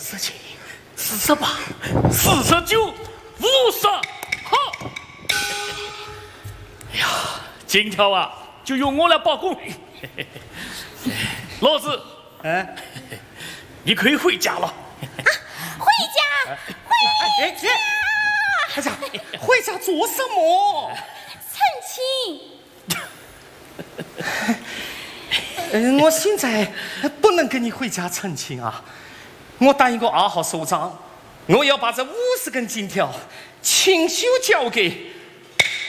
47、48、49、50，好！哎呀，金条啊，就由我来保管。老子，你可以回家了。 回家，回家！ 哎呀，回家做什么？ 成亲。我现在不能跟你回家成亲啊！我答应过2号首长，我要把这50根金条亲手交给